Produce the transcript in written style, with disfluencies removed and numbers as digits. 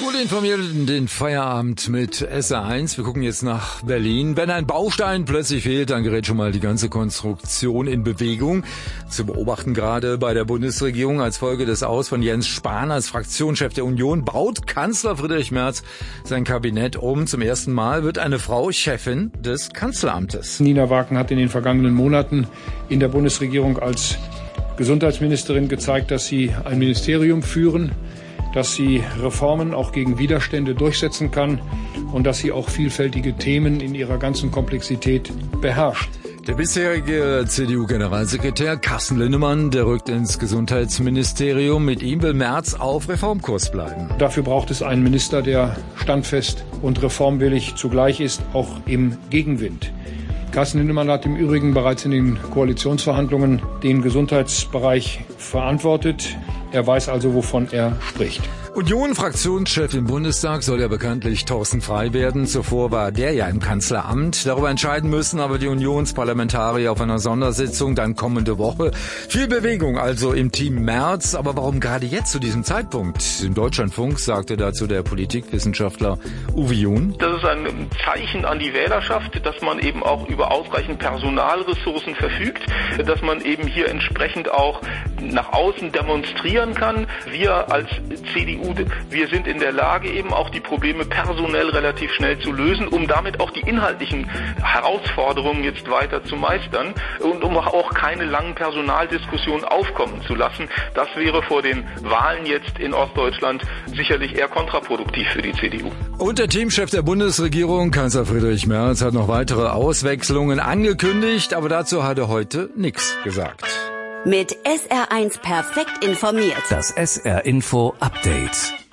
Gut informiert in den Feierabend mit SR1. Wir gucken jetzt nach Berlin. Wenn ein Baustein plötzlich fehlt, dann gerät schon mal die ganze Konstruktion in Bewegung. Zu beobachten gerade bei der Bundesregierung als Folge des Aus von Jens Spahn als Fraktionschef der Union baut Kanzler Friedrich Merz sein Kabinett um. Zum ersten Mal wird eine Frau Chefin des Kanzleramtes. Nina Waken hat in den vergangenen Monaten in der Bundesregierung als Gesundheitsministerin gezeigt, dass sie ein Ministerium führen, dass sie Reformen auch gegen Widerstände durchsetzen kann und dass sie auch vielfältige Themen in ihrer ganzen Komplexität beherrscht. Der bisherige CDU-Generalsekretär Carsten Linnemann, der rückt ins Gesundheitsministerium. Mit ihm will Merz auf Reformkurs bleiben. Dafür braucht es einen Minister, der standfest und reformwillig zugleich ist, auch im Gegenwind. Carsten Linnemann hat im Übrigen bereits in den Koalitionsverhandlungen den Gesundheitsbereich verantwortet. Er weiß also, wovon er spricht. Union-Fraktionschef im Bundestag soll ja bekanntlich Thorsten Frey werden. Zuvor war der ja im Kanzleramt. Darüber entscheiden müssen aber die Unionsparlamentarier auf einer Sondersitzung dann kommende Woche. Viel Bewegung also im Team Merz. Aber warum gerade jetzt zu diesem Zeitpunkt? Im Deutschlandfunk sagte dazu der Politikwissenschaftler Uwe Jun. Das ist ein Zeichen an die Wählerschaft, dass man eben auch über ausreichend Personalressourcen verfügt, dass man eben hier entsprechend auch nach außen demonstrieren kann. Wir als CDU, wir sind in der Lage, eben auch die Probleme personell relativ schnell zu lösen, um damit auch die inhaltlichen Herausforderungen jetzt weiter zu meistern und um auch keine langen Personaldiskussionen aufkommen zu lassen. Das wäre vor den Wahlen jetzt in Ostdeutschland sicherlich eher kontraproduktiv für die CDU. Und der Teamchef der Bundesregierung, Kanzler Friedrich Merz, hat noch weitere Auswechslungen angekündigt, aber dazu hat er heute nichts gesagt. Mit SR1 perfekt informiert. Das SR Info Update.